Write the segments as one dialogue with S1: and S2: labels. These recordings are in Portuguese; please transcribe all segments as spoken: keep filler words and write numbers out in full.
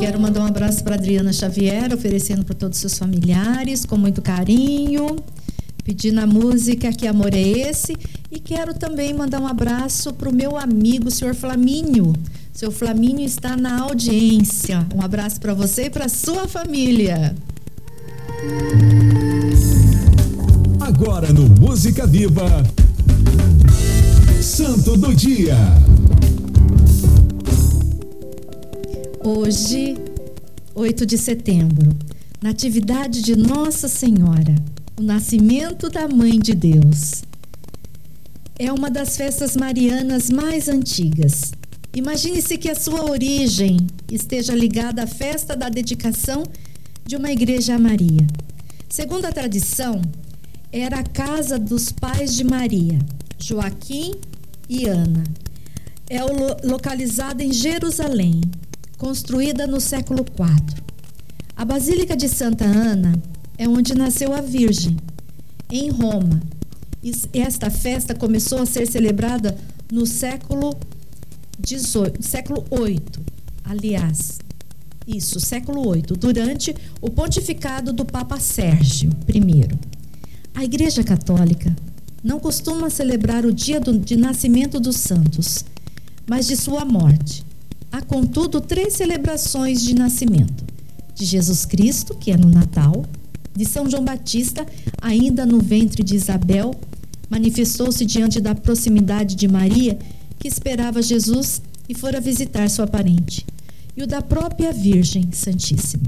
S1: Quero mandar um abraço para Adriana Xavier, oferecendo para todos os seus familiares, com muito carinho, pedindo a música Que Amor é Esse? E quero também mandar um abraço para o meu amigo, o senhor Flamínio. O senhor Flamínio está na audiência. Um abraço para você e para sua família.
S2: Agora no Música Viva, Santo do Dia.
S1: Hoje, oito de setembro, Natividade de Nossa Senhora, o nascimento da Mãe de Deus. É uma das festas marianas mais antigas. Imagine-se que a sua origem esteja ligada à festa da dedicação de uma igreja a Maria. Segundo a tradição, era a casa dos pais de Maria, Joaquim e Ana. É localizada em Jerusalém, construída no século quatro. A Basílica de Santa Ana é onde nasceu a Virgem, em Roma. E esta festa começou a ser celebrada no século dezoito, século oito, aliás, isso, século oito, durante o pontificado do Papa Sérgio I. A Igreja Católica não costuma celebrar o dia do, de nascimento dos santos, mas de sua morte. Há, contudo, três celebrações de nascimento: de Jesus Cristo, que é no Natal; de São João Batista, ainda no ventre de Isabel, manifestou-se diante da proximidade de Maria, que esperava Jesus e fora visitar sua parente; e o da própria Virgem Santíssima.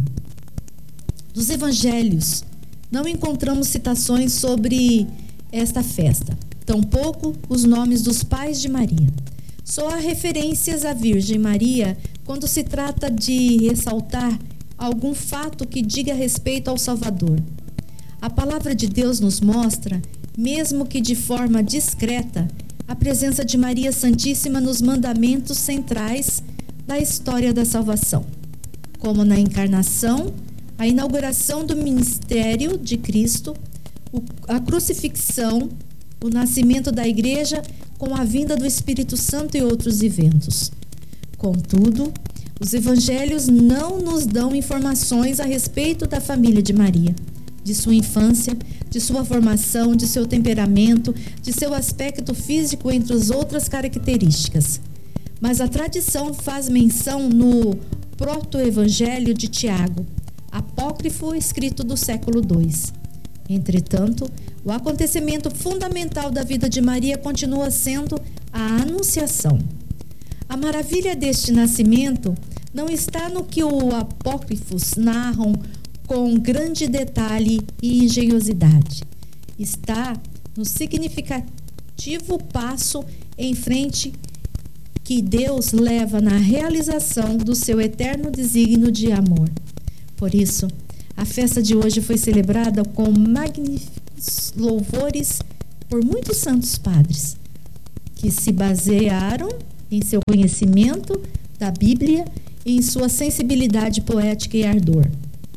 S1: Dos evangelhos, não encontramos citações sobre esta festa, tampouco os nomes dos pais de Maria. Só há referências à Virgem Maria quando se trata de ressaltar algum fato que diga respeito ao Salvador. A palavra de Deus nos mostra, mesmo que de forma discreta, a presença de Maria Santíssima nos mandamentos centrais da história da salvação, como na encarnação, a inauguração do ministério de Cristo, a crucifixão, o nascimento da Igreja com a vinda do Espírito Santo e outros eventos. Contudo, os evangelhos não nos dão informações a respeito da família de Maria, de sua infância, de sua formação, de seu temperamento, de seu aspecto físico, entre as outras características. Mas a tradição faz menção no proto-evangelho de Tiago, apócrifo escrito do século dois. Entretanto, o acontecimento fundamental da vida de Maria continua sendo a Anunciação. A maravilha deste nascimento não está no que os apócrifos narram com grande detalhe e engenhosidade. Está no significativo passo em frente que Deus leva na realização do seu eterno desígnio de amor. Por isso, a festa de hoje foi celebrada com magníficos louvores por muitos santos padres, que se basearam em seu conhecimento da Bíblia e em sua sensibilidade poética e ardor.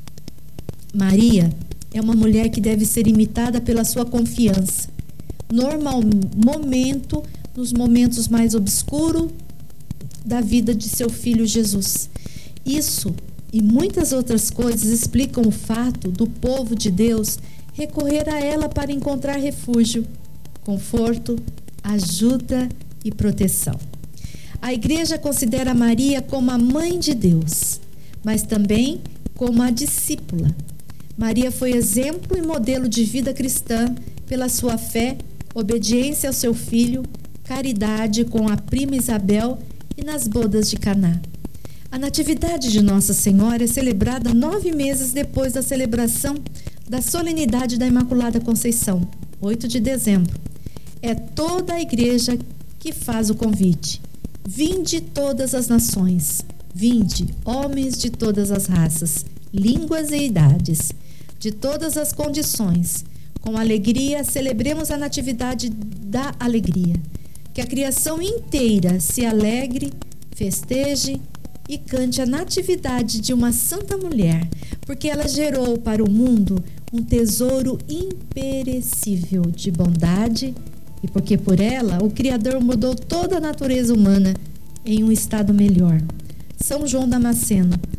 S1: Maria é uma mulher que deve ser imitada pela sua confiança, normal momento, nos momentos mais obscuros da vida de seu filho Jesus. Isso e muitas outras coisas explicam o fato do povo de Deus recorrer a ela para encontrar refúgio, conforto, ajuda e proteção. A Igreja considera Maria como a mãe de Deus, mas também como a discípula. Maria foi exemplo e modelo de vida cristã pela sua fé, obediência ao seu filho, caridade com a prima Isabel e nas bodas de Caná. A Natividade de Nossa Senhora é celebrada nove meses depois da celebração da solenidade da Imaculada Conceição, oito de dezembro. É toda a Igreja que faz o convite. Vinde todas as nações, vinde, homens de todas as raças, línguas e idades, de todas as condições. Com alegria, celebremos a Natividade da Alegria. Que a criação inteira se alegre, festeje e cante a natividade de uma santa mulher, porque ela gerou para o mundo um tesouro imperecível de bondade e porque por ela o Criador mudou toda a natureza humana em um estado melhor. São João Damasceno,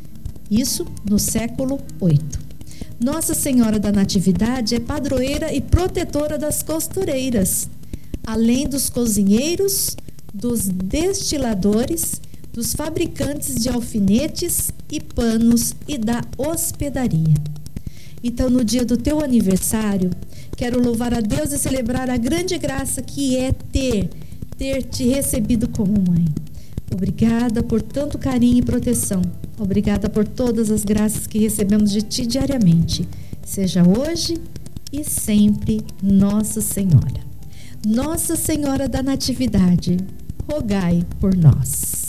S1: Isso no século oito. Nossa Senhora da Natividade é padroeira e protetora das costureiras, além dos cozinheiros, dos destiladores, dos fabricantes de alfinetes e panos e da hospedaria. Então, no dia do teu aniversário, quero louvar a Deus e celebrar a grande graça que é ter, ter te recebido como mãe. Obrigada por tanto carinho e proteção. Obrigada por todas as graças que recebemos de ti diariamente. Seja hoje e sempre Nossa Senhora. Nossa Senhora da Natividade, rogai por nós.